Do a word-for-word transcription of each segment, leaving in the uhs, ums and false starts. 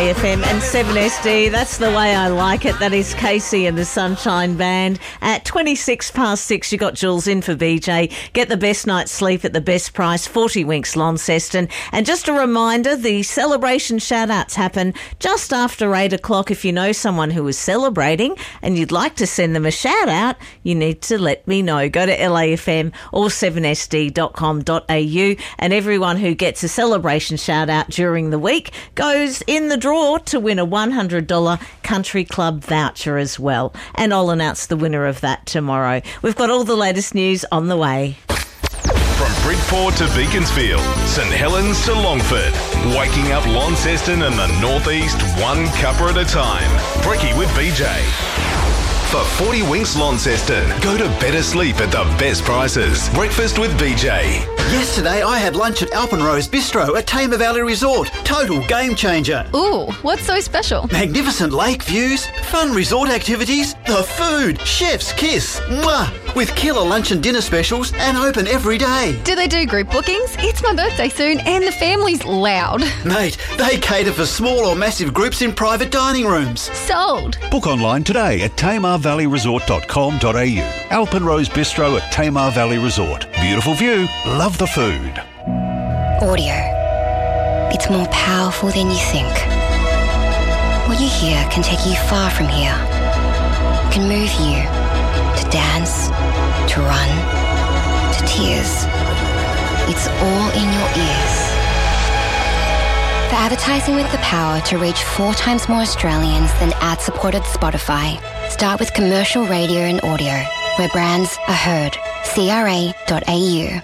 A F M and seven S D. That's the way I like it. That is Casey and the Sunshine Band. At twenty-six past six, you got Jules in for B J. Get the best night's sleep at the best price, forty Winks Launceston. And just a reminder, the celebration shout-outs happen just after eight o'clock. If you know someone who is celebrating and you'd like to send them a shout-out, you need to let me know. Go to L A F M or seven S D dot com dot A U, and everyone who gets a celebration shout-out during the week goes in the draw to win a one hundred dollars Country Club voucher as well. And I'll announce the winner of that tomorrow. We've got all the latest news on the way. From Bridport to Beaconsfield, St Helens to Longford, waking up Launceston and the Northeast one cuppa at a time. Brekkie with B J. For forty Winks Launceston, go to better sleep at the best prices. Breakfast with B J. Yesterday I had lunch at Alpenrose Bistro at Tamar Valley Resort. Total game changer. Ooh, what's so special? Magnificent lake views, fun resort activities, the food, chef's kiss. Mwah! With killer lunch and dinner specials and open every day. Do they do group bookings? It's my birthday soon and the family's loud. Mate, they cater for small or massive groups in private dining rooms. Sold. Book online today at tamar valley resort dot com dot a u. Alpenrose Bistro at Tamar Valley Resort. Beautiful view, love the food. Audio. It's more powerful than you think. What you hear can take you far from here. Can move you to dance, to run, to tears. It's all in your ears. For advertising with the power to reach four times more Australians than ad-supported Spotify, start with commercial radio and audio, where brands are heard. C R A dot A U.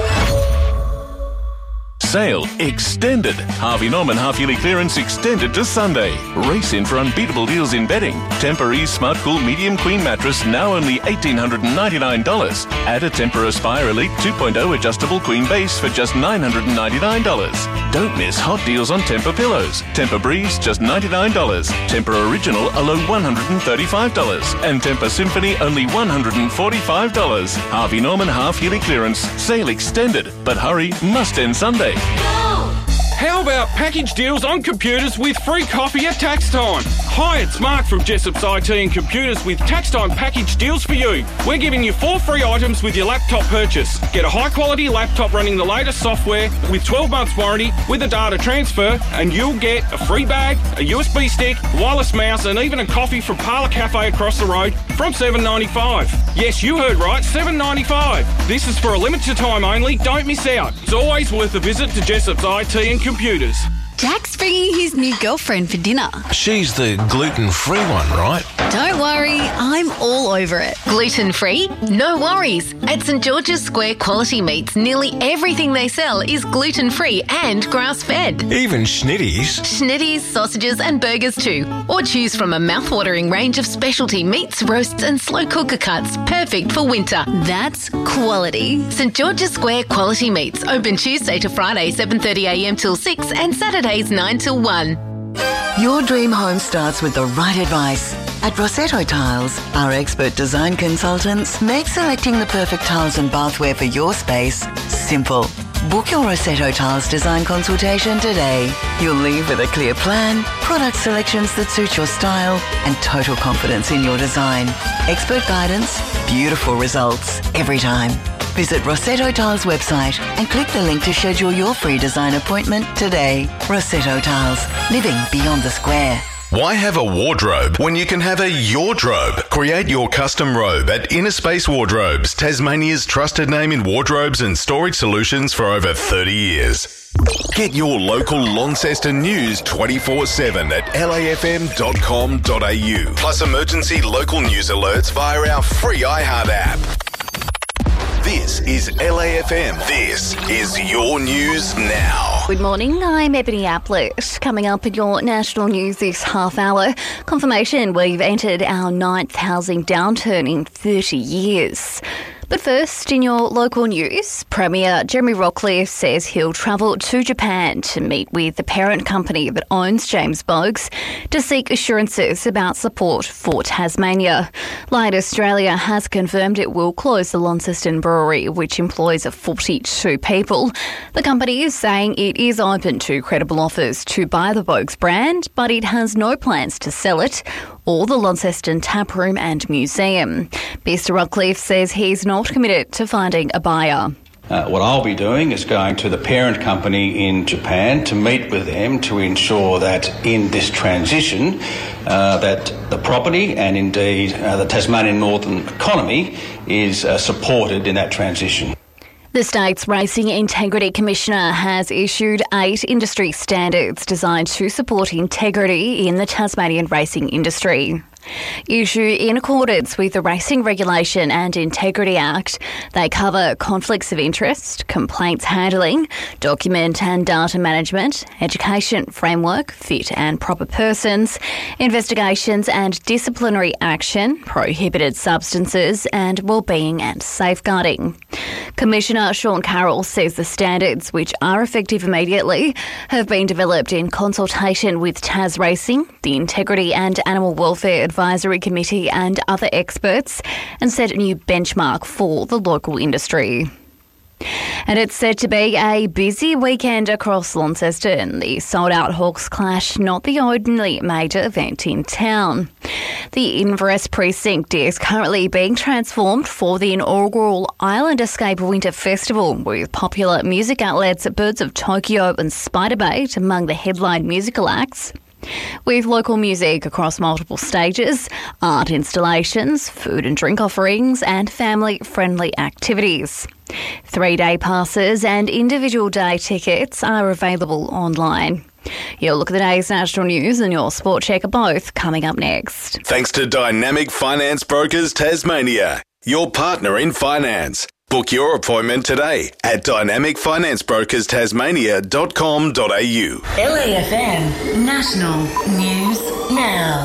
Sale extended. Harvey Norman half-yearly clearance extended to Sunday. Race in for unbeatable deals in bedding. Temporary Smart Cool Medium Queen Mattress now only one thousand eight hundred ninety-nine dollars. Add a Tempur Aspire Elite two point oh adjustable queen base for just nine hundred ninety-nine dollars. Don't miss hot deals on Tempur pillows. Tempur Breeze just ninety-nine dollars. Tempur Original a low one hundred thirty-five dollars. And Tempur Symphony only one hundred forty-five dollars. Harvey Norman half-yearly clearance. Sale extended. But hurry, must end Sunday. How about package deals on computers with free coffee at tax time? Hi, it's Mark from Jessop's I T and Computers with tax time package deals for you. We're giving you four free items with your laptop purchase. Get a high quality laptop running the latest software with twelve months warranty with a data transfer, and you'll get a free bag, a U S B stick, wireless mouse, and even a coffee from Parlour Cafe across the road from seven dollars ninety-five. Yes, you heard right, seven dollars ninety-five. This is for a limited time only. Don't miss out. It's always worth a visit to Jessop's I T and Computers. Jack's bringing his new girlfriend for dinner. She's the gluten-free one, right? Don't worry, I'm all over it. Gluten-free? No worries. At St George's Square Quality Meats, nearly everything they sell is gluten-free and grass-fed. Even schnitties? Schnitties, sausages and burgers too. Or choose from a mouth-watering range of specialty meats, roasts and slow cooker cuts, perfect for winter. That's quality. St George's Square Quality Meats, open Tuesday to Friday seven thirty a m till six and Saturdays nine till one. Your dream home starts with the right advice. At Rossetto Tiles, our expert design consultants make selecting the perfect tiles and bathware for your space simple. Book your Rossetto Tiles design consultation today. You'll leave with a clear plan, product selections that suit your style, and total confidence in your design. Expert guidance, beautiful results every time. Visit Rossetto Tiles website and click the link to schedule your free design appointment today. Rossetto Tiles, living beyond the square. Why have a wardrobe when you can have a Yordrobe? Create your custom robe at Inner Space Wardrobes, Tasmania's trusted name in wardrobes and storage solutions for over thirty years. Get your local Launceston news twenty-four seven at L A F M dot com dot A U. Plus emergency local news alerts via our free iHeart app. This is L A F M. This is your news now. Good morning, I'm Ebony Applet. Coming up in your national news this half hour, confirmation we've entered our ninth housing downturn in thirty years. But first, in your local news, Premier Jeremy Rockcliffe says he'll travel to Japan to meet with the parent company that owns James Boag's to seek assurances about support for Tasmania. Light Australia has confirmed it will close the Launceston Brewery, which employs forty-two people. The company is saying it is open to credible offers to buy the Boag's brand, but it has no plans to sell it or the Launceston Taproom and Museum. Mister Rockcliffe says he's not committed to finding a buyer. Uh, what I'll be doing is going to the parent company in Japan to meet with them to ensure that in this transition uh, that the property and indeed uh, the Tasmanian Northern economy is uh, supported in that transition. The state's Racing Integrity Commissioner has issued eight industry standards designed to support integrity in the Tasmanian racing industry. Issued in accordance with the Racing Regulation and Integrity Act, they cover conflicts of interest, complaints handling, document and data management, education framework, fit and proper persons, investigations and disciplinary action, prohibited substances, and wellbeing and safeguarding. Commissioner Sean Carroll says the standards, which are effective immediately, have been developed in consultation with Tas Racing, the Integrity and Animal Welfare Advisory Committee and other experts, and set a new benchmark for the local industry. And it's said to be a busy weekend across Launceston. The sold-out Hawks Clash, not the only major event in town. The Inverest Precinct is currently being transformed for the inaugural Island Escape Winter Festival, with popular music outlets Birds of Tokyo and Spiderbait among the headline musical acts. With local music across multiple stages, art installations, food and drink offerings, and family-friendly activities. Three-day passes and individual day tickets are available online. You'll look at the day's national news and your sport check are both coming up next. Thanks to Dynamic Finance Brokers Tasmania, your partner in finance. Book your appointment today at dynamic finance brokers tasmania dot com dot a u. L A F M National News Now.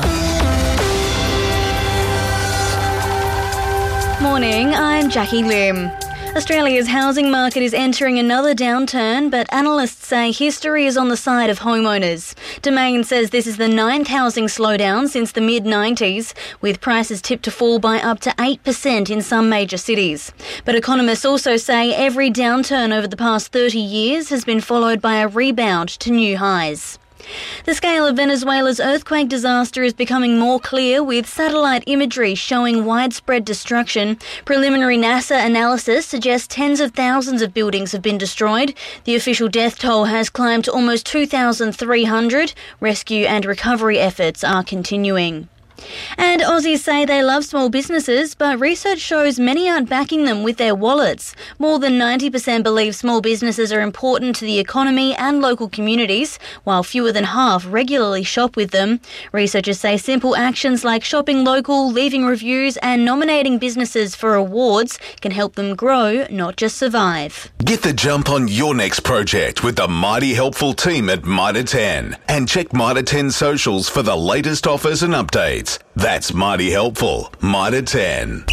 Morning, I'm Jackie Lim. Australia's housing market is entering another downturn, but analysts say history is on the side of homeowners. Domain says this is the ninth housing slowdown since the mid nineties, with prices tipped to fall by up to eight percent in some major cities. But economists also say every downturn over the past thirty years has been followed by a rebound to new highs. The scale of Venezuela's earthquake disaster is becoming more clear, with satellite imagery showing widespread destruction. Preliminary NASA analysis suggests tens of thousands of buildings have been destroyed. The official death toll has climbed to almost two thousand three hundred. Rescue and recovery efforts are continuing. And Aussies say they love small businesses, but research shows many aren't backing them with their wallets. More than ninety percent believe small businesses are important to the economy and local communities, while fewer than half regularly shop with them. Researchers say simple actions like shopping local, leaving reviews and nominating businesses for awards can help them grow, not just survive. Get the jump on your next project with the mighty helpful team at Mitre ten. And check Mitre ten socials for the latest offers and updates. That's mighty helpful. Mitre ten.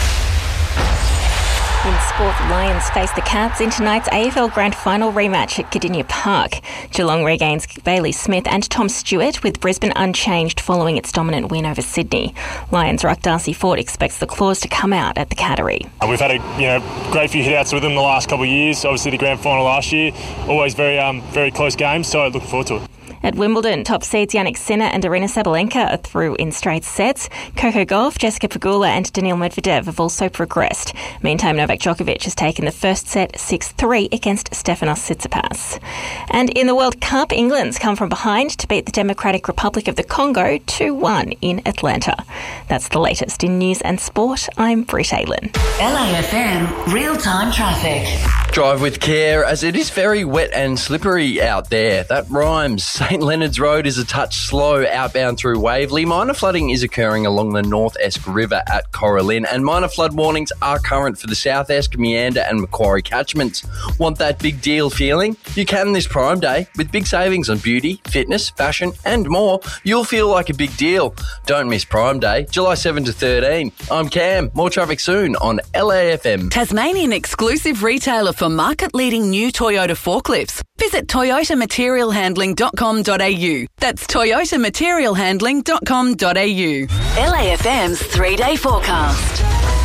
In sport, the Lions face the Cats in tonight's A F L Grand Final rematch at Gardenia Park. Geelong regains Bailey Smith and Tom Stewart, with Brisbane unchanged following its dominant win over Sydney. Lions ruck Darcy Ford expects the Claws to come out at the Cattery. We've had a you know great few hit-outs with them the last couple of years. Obviously the Grand Final last year, always very um very close games, so looking forward to it. At Wimbledon, top seeds Jannik Sinner and Arina Sabalenka are through in straight sets. Coco Gauff, Jessica Pegula and Daniil Medvedev have also progressed. Meantime, Novak Djokovic has taken the first set six three against Stefanos Tsitsipas. And in the World Cup, England's come from behind to beat the Democratic Republic of the Congo two one in Atlanta. That's the latest in news and sport. I'm Britt Aylen. L A F M real-time traffic. Drive with care, as it is very wet and slippery out there. That rhymes. Same Saint Leonard's Road is a touch slow outbound through Waverley. Minor flooding is occurring along the North Esk River at Coralin, and minor flood warnings are current for the South Esk, Meander and Macquarie catchments. Want that big deal feeling? You can this Prime Day. With big savings on beauty, fitness, fashion and more, you'll feel like a big deal. Don't miss Prime Day, July seventh to thirteen. I'm Cam. More traffic soon on L A F M. Tasmanian exclusive retailer for market-leading new Toyota forklifts. Visit toyota material handling dot com dot a u. That's toyota material handling dot com dot a u. L A F M's three-day forecast.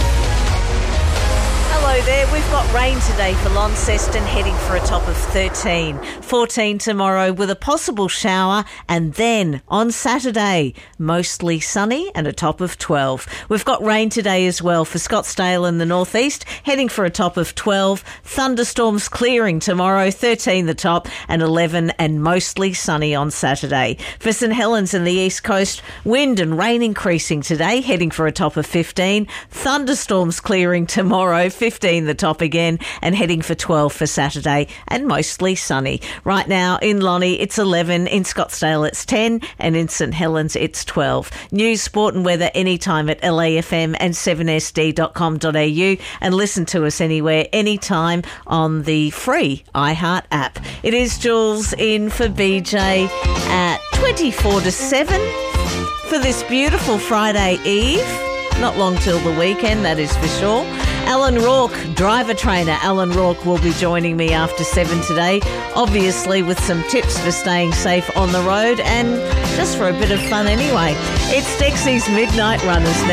Hello there. We've got rain today for Launceston, heading for a top of thirteen. fourteen tomorrow with a possible shower, and then on Saturday, mostly sunny and a top of twelve. We've got rain today as well for Scottsdale in the northeast, heading for a top of twelve. Thunderstorms clearing tomorrow, thirteen the top, and eleven and mostly sunny on Saturday. For St Helens in the east coast, wind and rain increasing today, heading for a top of fifteen. Thunderstorms clearing tomorrow, fifteen the top again, and heading for twelve for Saturday, and mostly sunny. Right now in Lonnie it's eleven, in Scottsdale it's ten, and in St Helens it's twelve. News, sport and weather anytime at L A F M and seven S D dot com dot a u, and listen to us anywhere, anytime on the free iHeart app. It is Jules in for B J at twenty-four to seven for this beautiful Friday Eve. Not long till the weekend, that is for sure. Alan Rourke, driver trainer Alan Rourke, will be joining me after seven today, obviously with some tips for staying safe on the road and just for a bit of fun anyway. It's Dexy's Midnight Runners now.